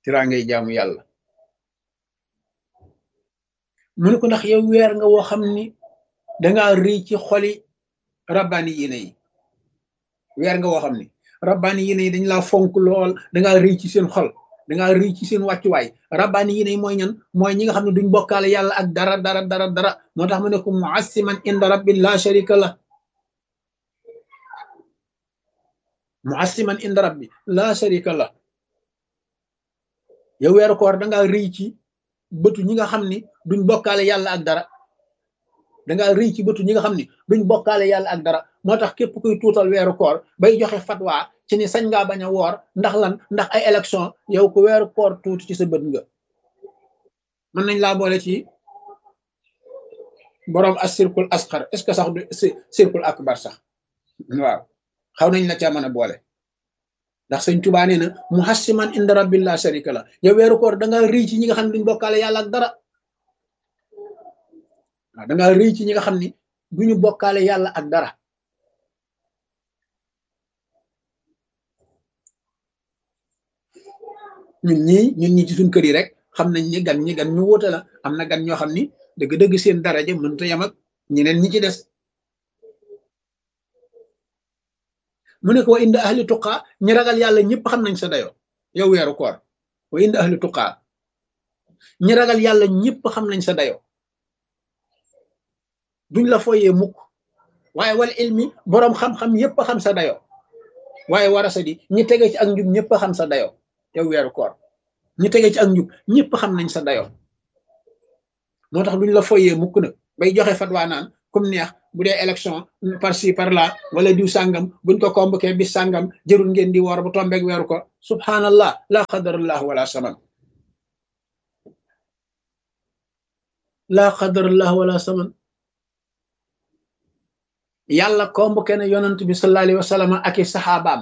tiraangay jaamu yàlla mu ne ko ndax yow weer nga woo xam ni dangaa rëy ci xoli rabbaani yéene yi weer nga woo xam ni rabbaani yéene yi dañ laa fonk lool dangaa rëy ci seen xol dangaa rëy ci seen wàccuwaay rabbaani yéene yi mooy ñan mooy ñi nga xam ne duñ bokkaale yàlla ak dara moo tax mu ne ko muassiman inda rabbi la sharika la muassiman inda rabbi la sharika la yow weeru koor dangaa rëy ci bëtu ñi nga xam ni duñ bokkaale yàlla ak dara dangaa rëy ci bëtu ñi nga xam ni duñ bokkaale yàlla ak dara moo tax képp kuy tuutal weeru koor bay joxe fatwa ci ni sañ ngaa bañ a woor ndax lan ndax ay élection yow ku weeru koor tuuti ci sa bët nga mën nañ laa boole ci boroom as circul asxar est ce que sax du circul akbar sax waaw xaw nañ la caa mën a boole ndax sëñ Tuubaa nee na muhassiman inda rabbil la sharika la yow weeru koor dangaa rëy ci ñi nga xam ne duñ bokkaale yàlla ak dara waaw dangaa rëy ci ñi nga xam ni duñu bokkaale yàlla ak dara ñun ñi ci suñ kër yi rek xam nañ ni gan ñu wóote la am na gan ñoo xam ni dëgg-dëgg seen daraja mënta yam ak ñeneen ñi ci des mu ne ko wa inda ahli tuqaa ñi ragal yàlla ñëpp xam nañ sa dayo yow weeru koor wa inda ahli tuqaa ñi ragal yàlla ñëpp xam nañ sa dayo duñ la foyee mukk waaye wal ilmi boroom xam-xam yëpp xam sa dayo waaye warasa di ñi tege ci ak njub ñëpp xam sa dayo yow weeru koor ñi tege ci ak njub ñëpp xam nañ sa dayo moo tax duñ la foyee mukk nag bay joxe fatwa naan comme neex bu dee élection par ci par là wala diw sàngam buñ ko convoqué bis sàngam jërul ngeen di woor bu tombeeg weeru ko subhanallah la qadarallah wala saman la qadarallah wala saman yàlla convoqué na yonent bi sallallahu alayhi wa sallam ak i saxaabaam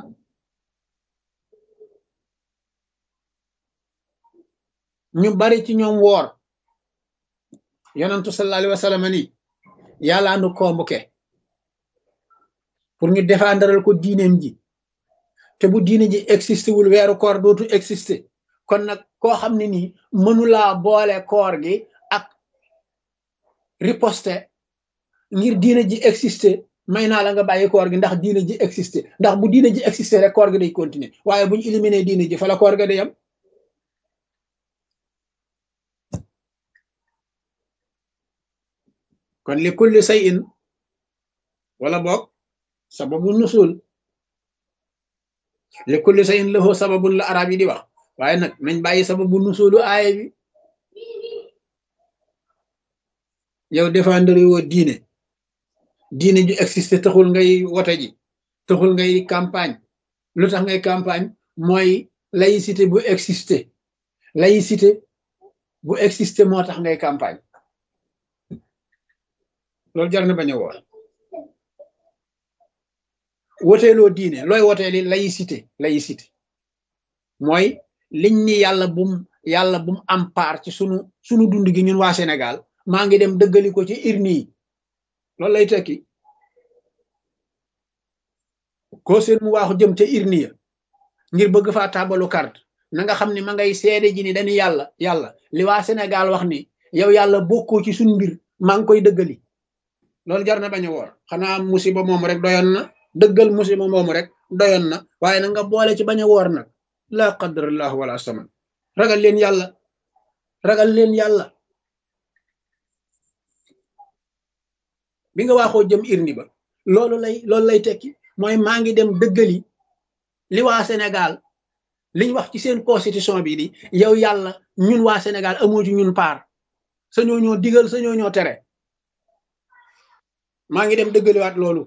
ñu bari ci ñoom woor yonentu sallallahu alayhi wa sallam ni yàlla nu convoqué pour ñu défendral ko diineem ji te bu diine ji existé wul weeru koor dootu existé kon nag koo xam ne nii mënulaa boole koor gi ak riposte ngir diine ji existé may naa la nga bàyyi koor gi ndax diine ji existé ndax bu diine ji existé rek koor gi day continuer waaye bu ñu éliminé diine ji fa la koor ga day am kon li kulli shay'in wala boog sababu nusul li kulli shay'in lahu sababun la arab yi di wax waaye nag nañ bàyyi sababu nusulu aaya bi yow défendre woo diine ju existé taxul ngay wote ji taxul ngay campagne lu tax ngay campagne mooy laïcité bu existé moo tax ngay campagne loolu jar na bañ a woor woteeloo diine looy woteeli laïcité mooy liñ ni yàlla bum am part ci sunu dund gi ñun waa Sénégal maa ngi dem dëggali ko ci urne yi loolu lay tekki koo seen mu waaxu jëm ca urne ya ngir bëgg faa tàbbalu carte na nga xam ne ma ngay seede ji ni dañu yàlla li waa Sénégal wax ni yow yàlla bokkoo ci suñ mbir maa ngi koy dëggali loolu jar na bañ a woor xanaa musiba moomu rek doyoon na dëggal musiba moomu rek doyoon na waaye na nga boole ci bañ a woor nag laa qadarallahu wala saman ragal leen yàlla bi nga waaxoo jëm irni ba loolu lay tekki mooy maa ngi dem dëggali li waa Sénégal liñ wax ci seen constitution bi di yow yàlla ñun waa Sénégal amoo ci ñun paar sañoo ñoo digal sañoo ñoo tere maa ngi dem dëggaliwaat loolu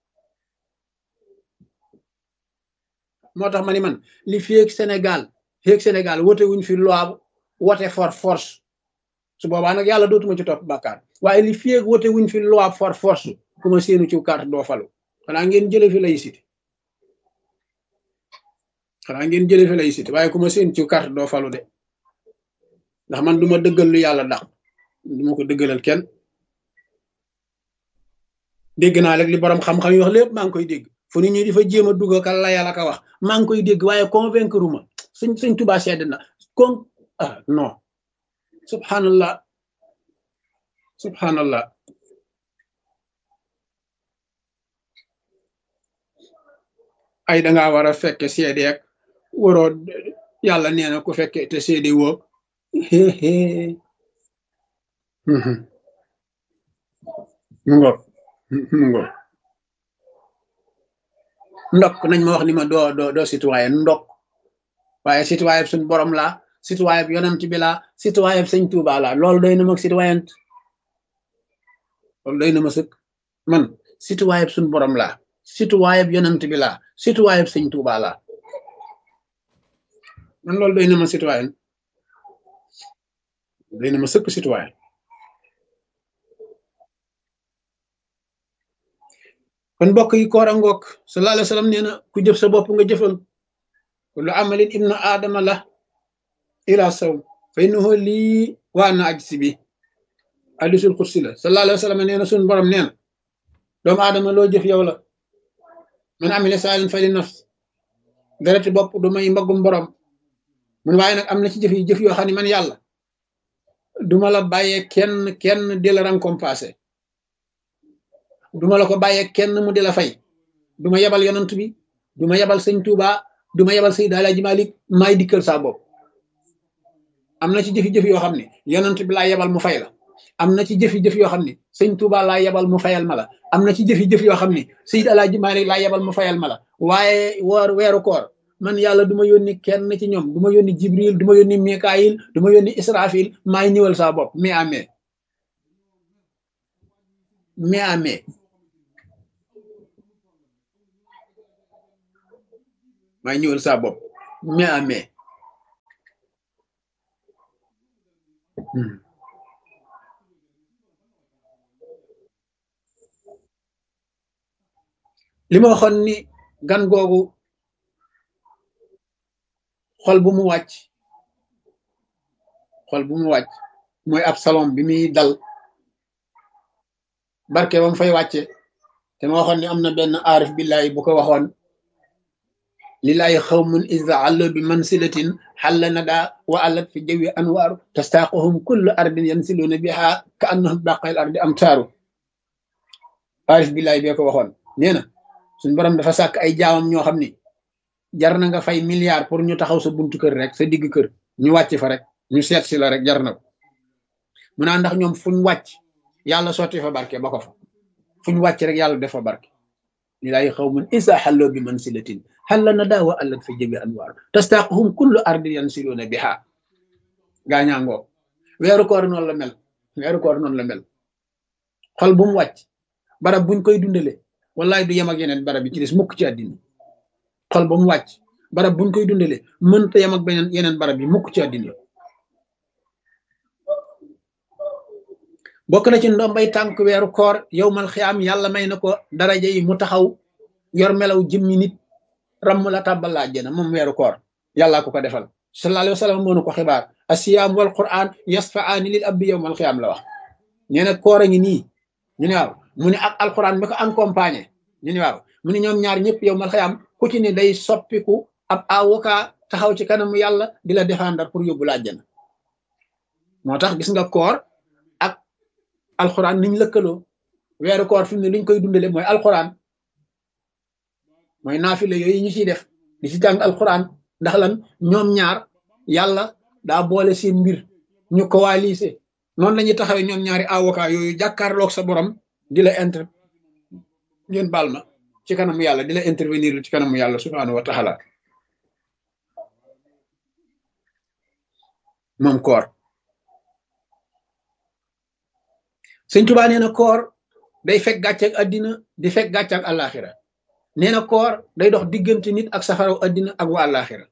moo tax ma ni man li feeg Sénégal wote wuñ fi loi wote for force su boobaa nag yàlla dootuma ci topp bàkkaar waaye li feeg wote wuñ fi loi for force ku ma seenu ci carte doo falu xanaa ngeen jële fi laïcité waaye ku ma seen ci carte doo falu de ndax man duma dëggal lu yàlla dax duma ko dëggalal kenn dégg naa rek li borom xam-xam yi wax lépp maa ngi koy dégg fu nit ñi di fa jéem a dugg ka la yàlla ka wax maa ngi koy dégg waaye convaincre ma suñ Tuubaa sedd na kon non, subhanallah, subhanallah. Ay da ngaa war a fekke seede ak waroo, yàlla nee na ku fekke te seede woo. mu ngoog, mu ngoog. Ndok nañ ma wax ni ma doo citoyen ndok, waaye citoyen suñ borom laa, citoyen yonent bi laa, citoyen sëñ Tuuba laa, loolu doy na ma citoyen, loolu doy na ma sëkk. Man citoyen suñ borom laa, citoyen yonent bi laa, citoyen sëñ Tuuba laa, man loolu doy na ma citoyen, doy na ma sëkk citoyen. kon mbokk yi koor a ngoog, sallallahu alayhi wa sallam nee na ku jëf sa bopp nga jëfal, kullu amalin ibnu aadama la ila sawm fa innahu lii wa ana ajzi bi, hadiisul qudsi la. sallallahu alayhi wa sallam nee na suñu borom nee na doomu aadama loo jëf yow la, man amila saalihan fa li nafs, dereti bopp du may mbaggum borom. mun waaye nag am na ci jëf yoo xam ne man yàlla duma la bàyyee kenn di la récompenser, duma la ko bàyyee kenn mu di la fay, duma yebal yonant bi, duma yebal sëñ Tuuba, duma yebal Seydi Alaaji Maalik, maay dikkal saa bopp. am na ci jëf yoo xam ne yonant bi laa yebal mu fay la, am na ci jëf yoo xam ne sëñ Tuuba laa yebal mu fayal ma la, am na ci jëf yoo xam ne Seydi Alaaji Maalik laa yebal mu fayal ma la. waaye weeru koor man yàlla du ma yónni kenn ci ñoom, du ma yónni Jibril, du ma yónni Mikaayil, du ma yónni Israfil, maay ñëwal saa bopp mais amee maay ñëwal saa bopp mais amee. li ma waxoon ni gan googu xol bu mu wàcc mooy ab salon bi muy dal, barke ba mu fay wàcce. te ma waxoon ni am na benn aarif billahi bu ko waxoon, lillahi xawmun iza allu bi mansilatin xalla nada wa allat fi jawi anwaaru tastaaquhum kullu ardin yansiluuna biha ka annahum baqayil ardi amtaaru. aarif billahi bee ko waxoon, nee na suñ borom dafa sàkk ay jaamam ñoo xam ni jar na nga fay milliard pour ñu taxaw sa buntu kër rek, sa digg kër ñu wàcc fa rek, ñu seet si la rek, jar na ko. mu naa ndax ñoom fuñ wàcc yàlla sotti fa barke ba ko fa, fuñ wàcc rek yàlla def fa barke. lillahi xawmun isa xalloo bi mansilatin xalla nada wa allat fi jabi anwaar tastaaquhum kullu ardin yansiluuna biha. gaañaangoo weeru koor noonu la mel, weeru koor noonu la mel. xol bu mu wàcc barab buñ koy dundale wallahi du yem ak yeneen barab yi ci des mukk ci àddina. xol ba mu wàcc barab buñ koy dundale mënta yem ak beneen yeneen barab yi mukk ci àddina. bokk na ci ndombay tànk weeru koor yowmal xiyaam yàlla may na ko daraja yi mu taxaw yor melaw jëmmi nit, ramm la tàbbal la àjjana moom weeru koor. yàllaa ko defal, sallallahu alayhi wa sallam moo nu ko xibaar. asiyaam wal quran yasfaani lil abdi yowmal xiyaam la wax. nee na koor a ngi nii, ñu ne waaw, mu ne ak alquran mi ko accompagné, ñu ne waaw, mu ne ñoom ñaar ñëpp yowmal xiyaam ku ci ne day soppiku ab avocat taxaw ci kanamu yàlla di la défendre pour yóbbu la àjjana. moo tax gis nga koor ak alquran niñ lëkkaloo. weeru koor fi mu ne liñ koy dundale mooy alquran, mooy naafile yooyu ñu ciy def di ci jàng alquran. ndax lan? ñoom ñaar yàlla daa boole seen mbir ñu coalisé, noonu la ñuy taxawee ñoom ñaari avocat yooyu jàkkaarloog sa borom di la ngeen baal ma ci kanamu yàlla, di la intervenir ci kanamu yàlla subhaanahu wa taala. moom koor. sëñ Tuubaa nee na koor day fekk gàcce ak àddina di fekk gàcce ak àllaaxira. nee na koor day dox diggante nit ak safaraw àddina ak waa àllaaxira.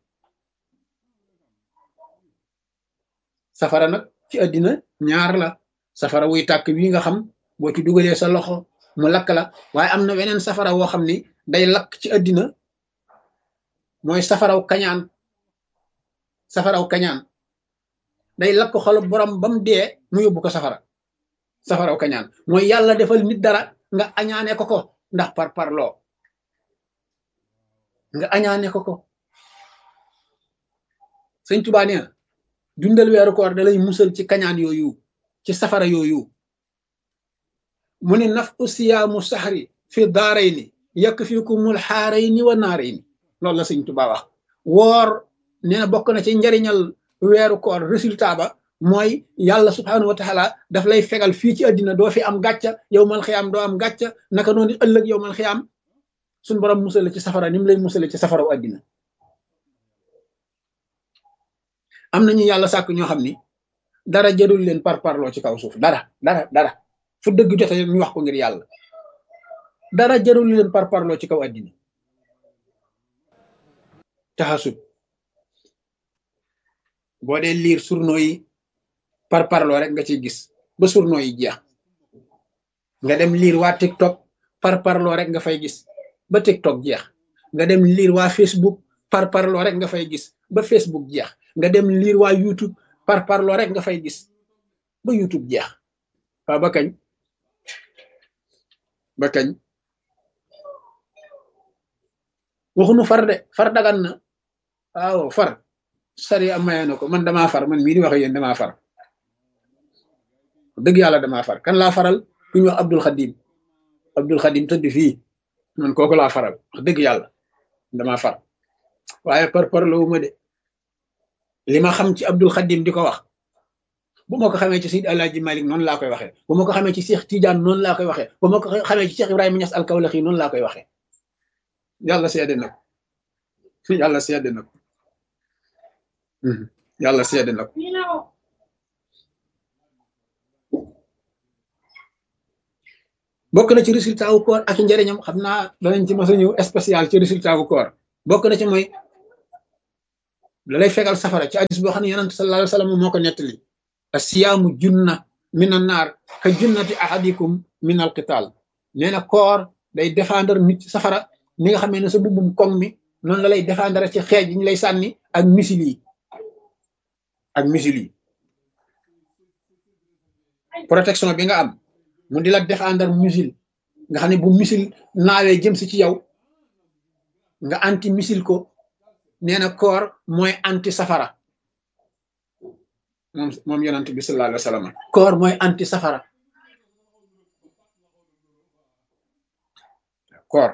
safara nag ci àddina ñaar la, safara wuy tàkk bii nga xam boo ci dugalee sa loxo mu lakk la, waaye am na weneen safara woo xam ni day lakk ci àddina, mooy safaraw kañaan. safaraw kañaan day lakk xolu borom ba mu dee mu yóbbu ko safara. safaraw kañaan mooy yàlla defal nit dara nga añaane ko ndax parloo, nga añaane ko. sëñ Tuubaa nee na dundal weeru koor da lay musal ci kañaan yooyu ci safara yooyu mu ni naf usiyaamu saxri fi daarayni yakfikumul xaarayni wa naarayni loolu la sëñ Tuubaa wax woor nee na bokk na ci njariñal weeru koor résultat ba mooy yàlla subhaanahu wa taala daf lay fegal fii ci àddina doo fi am gàcca yow mal xiyaam doo am gàcca naka noonu ëllëg yow mal xiyaam suñ borom musale ci safara ni mu lay musale ci safaraw àddina am nañu yàlla sàkk ñoo xam ni dara jërul leen par parloo ci kaw suuf dara fu dëgg jote ñu wax ko ngir yàlla dara jërul leen par parloo ci kaw àddina taxasub boo dee liir journaux yi par parloo rek nga ciy gis ba journaux yi jeex nga dem liir waa TikTok par parloo rek nga fay gis ba TikTok jeex nga dem liir waa Facebook par parloo rek nga fay gis ba Facebook jeex nga dem liir waa YouTube par parloo rek nga fay gis ba YouTube jeex waaw ba kañ waxunu far de far dagan na waaw far sari am maye na ko man damaa far man mii di wax yéen damaa far dëgg yàlla damaa far kan laa faral ku ñu wax Abdul Xadim tëdd fii man kooku laa faral wax dëgg yàlla damaa far waaye par la wu ma de li ma xam ci Abdul Xadim di ko wax bu ma ko xamee ci Seydi Alaaji Malik noonu laa koy waxee bu ma ko xamee ci Cheikh Tidiane noonu laa koy waxee bu ma ko xamee ci Cheikh Ibrahima Niass al-Kawlaxi noonu laa koy waxee yàlla seede na ko yàlla seede na ko yàlla seede na ko bokk na ci résultat wu koor ak njëriñam xam naa danañ ci mos a ñëw spécial ci résultat wu koor bokk na ci mooy la lay fegal safara ci hadis boo xam ne yonent sallallahu alayhi wa sallam moo ko nettali asiyaamu junna min an naar ka junnati ahadikum min al qital nee na koor day défendre nit ci safara ni nga xamee ne sa bubbum koŋ mi noonu la lay défendre ci xeej yi ñu lay sànni ak missile yi protection bi nga am mu di la défendre missile nga xam ne bu missile naawee jëm si ci yow nga anti missile ko nee na koor mooy anti safara moom yonent bi sallallahu alayhi wa sallam koor mooy anti safara koor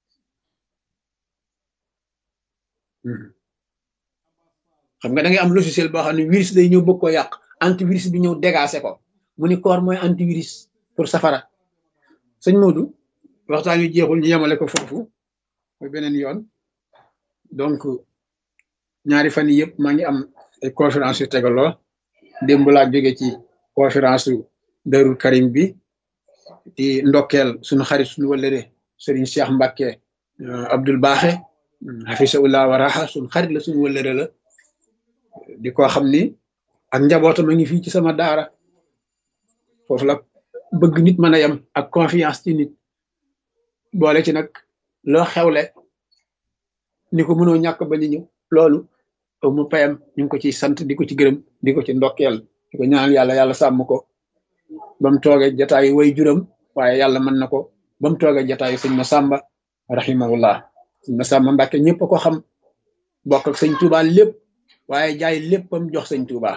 xam nga da ngay am logiciel boo xam ne virus day ñëw bëgg ko yàq antivirus bi ñëw dégagé ko mu ni koor mooy antivirus pour safara sëñ Modou waxtaan wi jeexul ñu yemale ko foofu mooy beneen yoon donc ñaari fan yii yëpp maa ngi am ay conférence yu tegaloo démb laa jóge ci conférence su Darou Karim bi di ndokkeel suñu xarit suñu wëllëre Serigne Cheikh Mbacke Abdoul Baaxe hafisahullah wa raha suñu xarit la suñu wëllëre la di ko xam ni ak njabootam a ngi fii ci sama daara foofu la bëgg nit mën a yem ak confiance ci nit boole ci nag loo xewle ni ko mënoo ñàkk ba ni ñëw loolu mu payam ñu ngi ko ciy sant di ko ci gërëm di ko ci ndokkeel di ko ñaanal yàlla sàmm ko ba mu toogee jataayu way juram waaye yàlla mën na ko ba mu toogee jataayu sëñ Masamba rahimahullah sëñ Masamba Mbàkke ñëpp ko xam bokk ak sëñ Touba lépp waaye jaay léppam jox sëñ Touba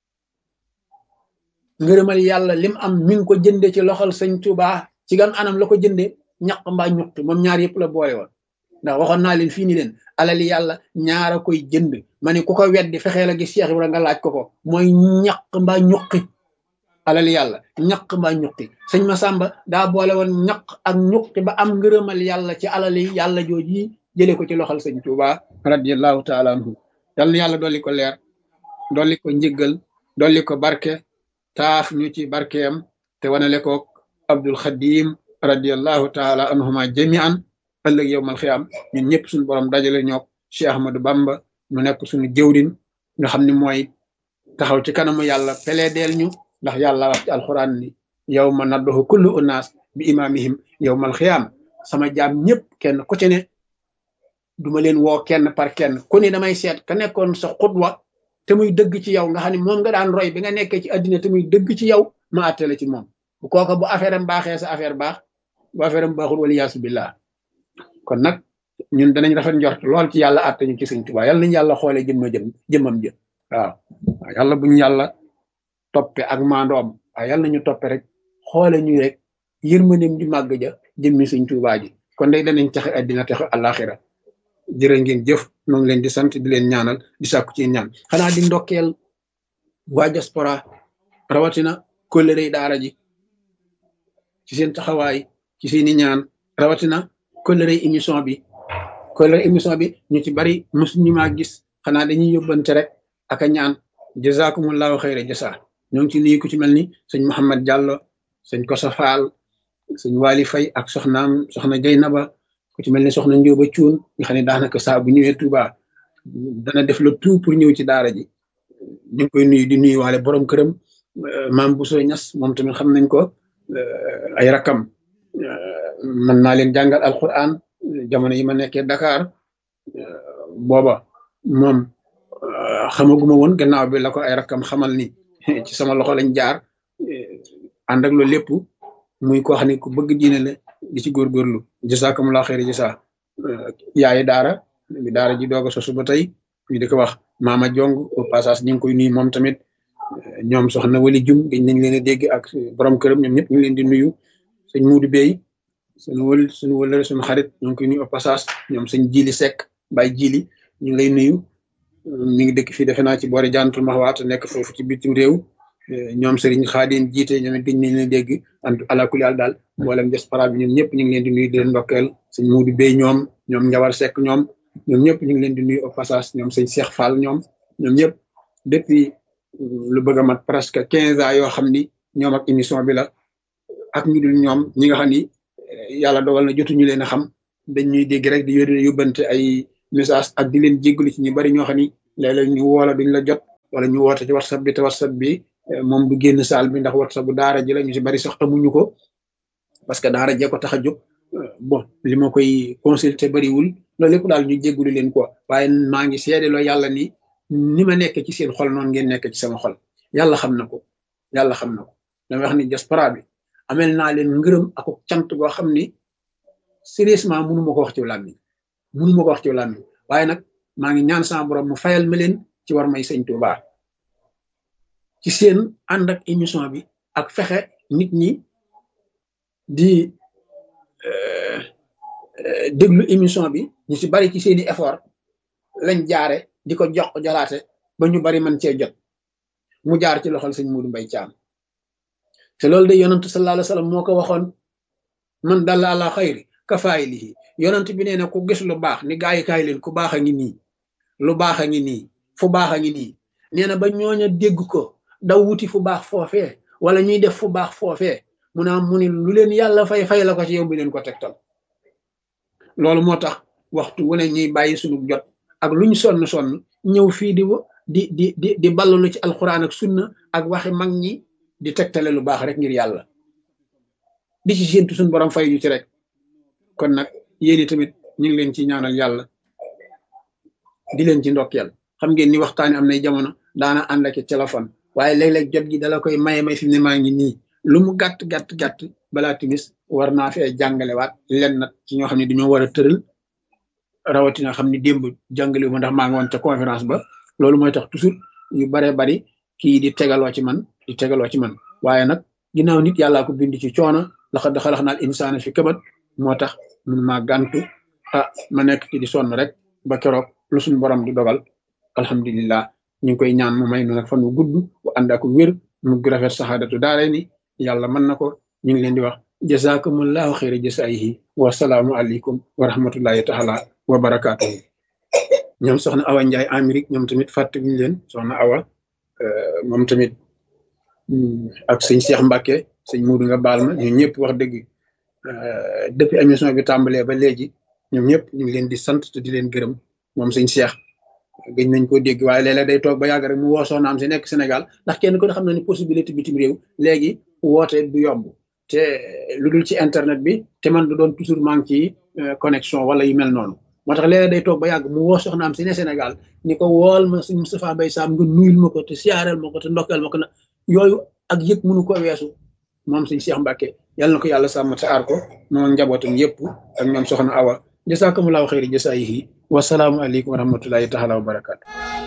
ngërëmal yàlla lim am mi ngi ko jënde ci loxol sëñ Touba ci gan anam la ko jënde ñaq mbaa ñuqtu moom ñaar yëpp la boole woon ndax waxoon naa leen fii ni leen alali yàlla ñaara koy jënd ma ne ku ko weddi fexee la gis Cheikh Ibrahima nga laaj ko mooy ñaq mbaa ñuqi alali yàlla ñaq mbaa ñuqi sëñ Masamba daa boole woon ñaq ak ñuqi ba am ngërëmal yàlla ci alali yàlla jooji jëlee ko ci loxol sëñ Touba radiyallahu taala anhu yal na yàlla dolli ko leer dolli ko njëggal dolli ko barke taaf ñu ci barkeem te wanale ko Abdul Xadim radiyallahu taala anhuma jami'an ëllëg yowmal xiyaam ñun ñëpp suñu borom dajale ñook Cheikh Ahmadou Bamba mu nekk suñu jëwrin nga xam ne mooy taxaw ci kanamu yàlla peleedeel ñu ndax yàlla wax ci alxuraan ni yawma nadduhu kullu unaas bi imaamihim yowmal xiyaam sama jaam ñëpp kenn ku ci ne duma leen woo kenn par kenn ku ne damay seet ka nekkoon sa xutwa te muy dëgg ci yow nga xam ne moom nga daan roy bi nga nekkee ci àddina te muy dëgg ci yow ma àttale ci moom bu kooka bu affaire am baaxee sa affaire baax bu affaire am baaxul waliyaasu billah kon nag ñun danañ rafet njort lool ci yàlla àtte ñu ci sëñ Tuubaa yàlla nañu yàlla xoolee jëmmam jëm waaw waaw yàlla buñ yàlla toppe ak maandoom waaye yàlla nañu toppe rek xoole ñu rek yërmandeem di màgg ja jëmmi Sëñ Tuubaa ji kon day danañ texe àddina texe àllaaxira jërë ngeen jëf ñoo ngi leen di sant di leen ñaanal di sàkku ci ñaan xanaa di ndokkeel waa diaspora rawatina kóllëre daara ji ci seen taxawaay ci seeni ñaan rawatina kóllëre émission bi ñu ci bari mosuñu maa gis xanaa dañuy yóbbante rek ak a ñaan jazakumullahu xayra jasa ñoo ngi ci nuyu ku ci mel ni sëñ Mouhamed Diallo sëñ Kosa Fall sëñ Wali Fay ak soxna Jeynaba ku ci mel ni soxna Njóoba Cuun nga xam ne daanaka saa bu ñëwee Touba dana def le tout pour ñëw ci daara ji ñu ngi koy nuyu di nuyu waale borom këram maam Bousso Ñas moom tamit xam nañ ko ay rakam mën naa leen jàngal alquran jamono yi ma nekkee Dakar booba moom xamaguma woon gannaaw bi la ko ay rakam xamal ni ci sama loxo lañ jaar ànd ak loolu lépp muy koo xam ne ku bëgg diine la di ci góorgóorlu jazakumullahu xayra jasa yaayi daara bi daara ji doog a sosu ba tey ñu di ko wax Mama Jong au passage ñu ngi koy nuyu moom tamit ñoom soxna Wali Jum gëj nañ leen a dégg ak borom këram ñoom ñëpp ñu ngi leen di nuyu sëñ Muudu Bey suñu wëlëre suñu xarit ñu ngi koy nuyu au passage ñoom sëñ Jili Seck Baye Jili ñu ngi lay nuyu mi ngi dëkk fii defe naa ci boori Jantul Mahwaat nekk foofu ci bitim réew ñoom Serigne Xaadim jiite ñoom it gëj nañ leen dégg alakuli àll daal mboolem diaspora bi ñoom ñëpp ñu ngi leen di nuyu di leen ndokkeel sëñ Muudu Bey ñoom Njawar Seck ñoom ñëpp ñu ngi leen di nuyu au passage ñoom sëñ Cheikh Fall ñoom ñëpp depuis lu bëgg a mat presque 15 ans yoo xam ni ñoom ak émission bi la ak ñu dul ñoom ñi nga xam ni yàlla dogal na jotuñu leen a xam dañ ñuy dégg rek di yóbbante ay message ak di leen jéggalu ci ñu bari ñoo xam ni léeg-léeg ñu woola duñ la jot wala ñu woote ci WhatsApp bi te WhatsApp bi moom du génn saal bi ndax WhatsApp bu daara ji la ñu ci bari sax xamuñu ko parce que daara jee ko tax a jóg bon li ma koy consulter bariwul loolu lépp daal ñu jéggalu leen ko waaye maa ngi seedeloo yàlla ni ma nekk ci seen xol noonu ngeen nekk ci sama xol yàlla xam na ko dama wax ni diaspora bi amel naa leen ngërëm ak cant goo xam ni sérieusement mënu ma ko wax ci làmmiñ waaye nag maa ngi ñaan sama borom mu fayal ma leen ci war may Sëñ Tuubaa ci seen ànd ak émission bi ak fexe nit ñi di déglu émission bi ñu ci bari ci seeni effort lañ jaare di ko jox jalaate ba ñu bari man cee jot mu jaar ci loxol sëñ Muudu Mbay Caam te loolu de yonent sallallahu alayhi wa sallam moo ko waxoon man dalla ala xayri kafaayilihi yonent bi nee na ku gis lu baax ni gaa yi kaay leen ku baax a ngi nii lu baax a ngi nii fu baax a ngi nii nee na ba ñooña dégg ko daw wuti fu baax foofee wala ñuy def fu baax foofee mu ni lu leen yàlla fay la ko ci yow bi leen ko tegtal loolu moo tax waxtu wu ne ñuy bàyyi suñu jot ak luñ sonn ñëw fii di ballalu ci alxuraan ak sunna ak waxi mag ñi di tegtale lu baax rek ngir yàlla di ci séentu suñu borom fay ñu ci rek kon nag yéeni tamit ñu ngi leen ci ñaanal yàlla di leen ci ndokkeel xam ngeen ni waxtaani am nay jamono daana ànd ak téléphone waaye léeg-léeg jot gi dala koy may fi ne maa ngi nii lu mu gàtt balaa timis war naa fee jàngalewaat len nag ci ñoo xam ne dañoo war a tëral rawatina xam ni démb jàngale ma ndax maa ngi woon ca conférence ba loolu mooy tax toujours yu baree bari kii di tegaloo ci man waaye nag ginnaaw nit yàllaa ko bind ci coono laqad xalaqnal insaana fi kabad moo tax mun maa gàntu ma nekk ci di sonn rek ba keroog lu suñu borom di dogal alhamdulillah ñu ngi koy ñaan mu may nu nag fan wu gudd bu ànd ak wér mu rafet saxaadatu daare ni yàlla mën na ko ñu ngi leen di wax jazakumullahu xayra jasaayihi wa salaamu aleykum wa rahmatullahi taala wa barakaatuhu ñoom soxna Awa Njaay Amérique ñoom tamit fàttewuñu leen soxna Awa moom tamit ak sëñ Cheikh Mbacke sëñ Muudu nga baal ma ñun ñëpp wax dëgg depuis émission bi tàmbalee ba léegi ñoom ñëpp ñu ngi leen di sant te di leen gërëm moom sëñ Cheikh gëj nañ ko dégg waaye léeg-léeg day toog ba yàgg rek mu woo soxnaam si nekk Sénégal ndax kenn ko xam na ni possibilité bitim réew léegi woote du yomb te lu dul ci internet bi te man du doon toujours manque ci connexion wala yu mel noonu moo tax léeg-léeg day toog ba yàgg mu woo soxnaam si ne Sénégal ni ko wool ma sëñ Moustapha Mbaye Sam nga nuyul ma ko te siyaareel ma ko te ndokkeel ma ko na yooyu ak yëg mënu ko weesu moom sëñ Cheikh Mbacke yàlla na ko yàlla sàmm te aar ko moom njabootam yëpp ak ñoom soxna Awa jazakumullahu xayri jasaayihi wasalaamu aleykum wa rahmatullahi taala wa barakaatu